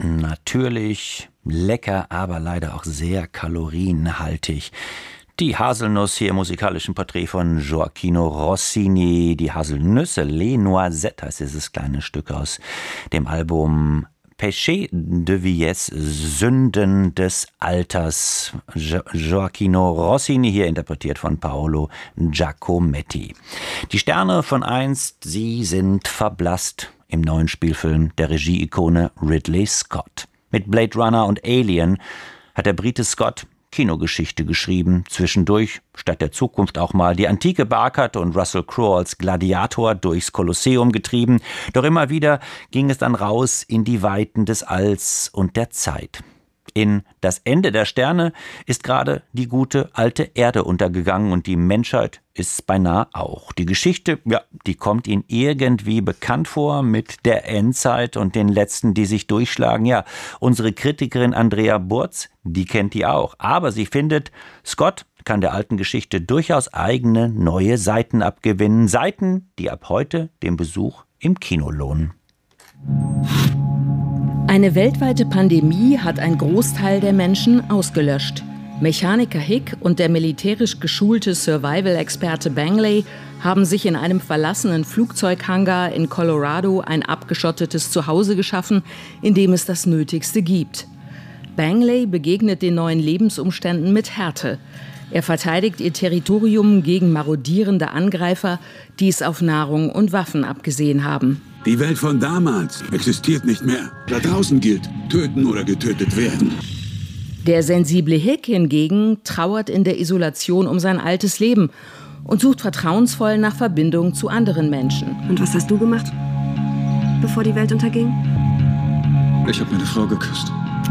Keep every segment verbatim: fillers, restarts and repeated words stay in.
Natürlich, lecker, aber leider auch sehr kalorienhaltig. Die Haselnuss hier im musikalischen Porträt von Gioacchino Rossini. Die Haselnüsse, Les Noisettes heißt dieses kleine Stück aus dem Album Péché de Vieillesse, Sünden des Alters. Gioacchino Rossini, hier interpretiert von Paolo Giacometti. Die Sterne von einst, sie sind verblasst im neuen Spielfilm der Regie-Ikone Ridley Scott. Mit Blade Runner und Alien hat der Brite Scott Kinogeschichte geschrieben, zwischendurch statt der Zukunft auch mal die Antike beackert und Russell Crowe als Gladiator durchs Kolosseum getrieben. Doch immer wieder ging es dann raus in die Weiten des Alls und der Zeit. In Das Ende der Sterne ist gerade die gute alte Erde untergegangen und die Menschheit ist es beinahe auch. Die Geschichte, ja, die kommt Ihnen irgendwie bekannt vor mit der Endzeit und den Letzten, die sich durchschlagen. Ja, unsere Kritikerin Andrea Burz, die kennt die auch. Aber sie findet, Scott kann der alten Geschichte durchaus eigene, neue Seiten abgewinnen. Seiten, die ab heute den Besuch im Kino lohnen. Eine weltweite Pandemie hat einen Großteil der Menschen ausgelöscht. Mechaniker Hick und der militärisch geschulte Survival-Experte Bangley haben sich in einem verlassenen Flugzeughangar in Colorado ein abgeschottetes Zuhause geschaffen, in dem es das Nötigste gibt. Bangley begegnet den neuen Lebensumständen mit Härte. Er verteidigt ihr Territorium gegen marodierende Angreifer, die es auf Nahrung und Waffen abgesehen haben. Die Welt von damals existiert nicht mehr. Da draußen gilt, töten oder getötet werden. Der sensible Hick hingegen trauert in der Isolation um sein altes Leben und sucht vertrauensvoll nach Verbindung zu anderen Menschen. Und was hast du gemacht, bevor die Welt unterging? Ich habe meine Frau geküsst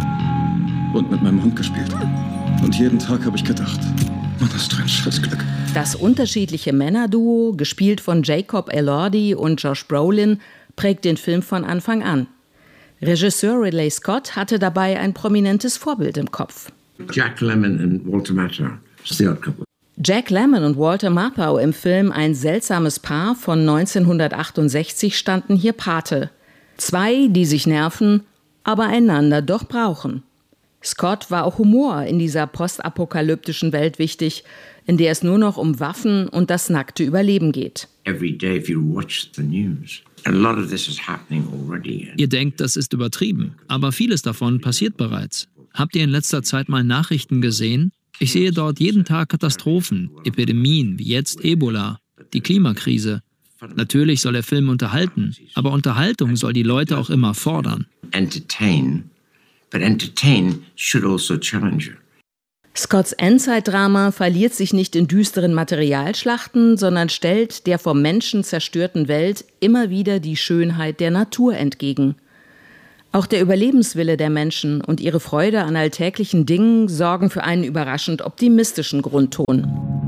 und mit meinem Hund gespielt. Und jeden Tag habe ich gedacht, man hast ein Scheißglück. Das unterschiedliche Männerduo, gespielt von Jacob Elordi und Josh Brolin, prägt den Film von Anfang an. Regisseur Ridley Scott hatte dabei ein prominentes Vorbild im Kopf. Jack Lemmon und Walter Matthau, The Odd Couple. Jack Lemmon und Walter Matthau im Film Ein seltsames Paar von neunzehnhundertachtundsechzig standen hier Pate. Zwei, die sich nerven, aber einander doch brauchen. Scott war auch Humor in dieser postapokalyptischen Welt wichtig, in der es nur noch um Waffen und das nackte Überleben geht. Every day if you watch the news, a lot of this is happening already. Ihr denkt, das ist übertrieben, aber vieles davon passiert bereits. Habt ihr in letzter Zeit mal Nachrichten gesehen? Ich sehe dort jeden Tag Katastrophen, Epidemien wie jetzt Ebola, die Klimakrise. Natürlich soll der Film unterhalten, aber Unterhaltung soll die Leute auch immer fordern. Entertain, but entertain should also challenge you. Scotts Endzeitdrama verliert sich nicht in düsteren Materialschlachten, sondern stellt der vom Menschen zerstörten Welt immer wieder die Schönheit der Natur entgegen. Auch der Überlebenswille der Menschen und ihre Freude an alltäglichen Dingen sorgen für einen überraschend optimistischen Grundton.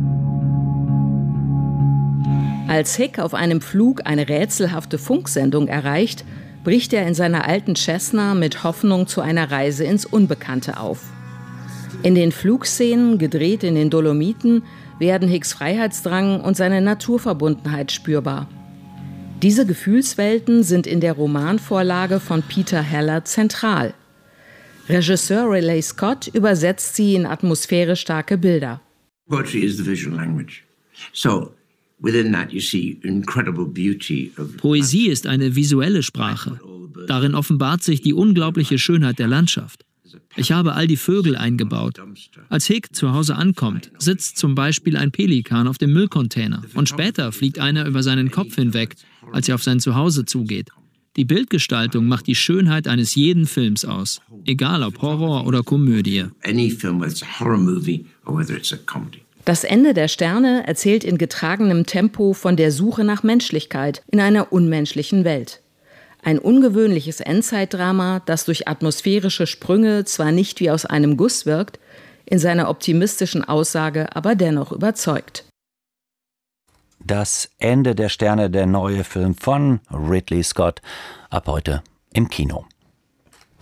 Als Hick auf einem Flug eine rätselhafte Funksendung erreicht, bricht er in seiner alten Cessna mit Hoffnung zu einer Reise ins Unbekannte auf. In den Flugszenen, gedreht in den Dolomiten, werden Hicks Freiheitsdrang und seine Naturverbundenheit spürbar. Diese Gefühlswelten sind in der Romanvorlage von Peter Heller zentral. Regisseur Ridley Scott übersetzt sie in atmosphärisch starke Bilder. Poetry is the visual language. So within that you see incredible beauty of. Poesie ist eine visuelle Sprache. Darin offenbart sich die unglaubliche Schönheit der Landschaft. Ich habe all die Vögel eingebaut. Als Hick zu Hause ankommt, sitzt zum Beispiel ein Pelikan auf dem Müllcontainer und später fliegt einer über seinen Kopf hinweg, als er auf sein Zuhause zugeht. Die Bildgestaltung macht die Schönheit eines jeden Films aus, egal ob Horror oder Komödie. Das Ende der Sterne erzählt in getragenem Tempo von der Suche nach Menschlichkeit in einer unmenschlichen Welt. Ein ungewöhnliches Endzeitdrama, das durch atmosphärische Sprünge zwar nicht wie aus einem Guss wirkt, in seiner optimistischen Aussage aber dennoch überzeugt. Das Ende der Sterne, der neue Film von Ridley Scott, ab heute im Kino.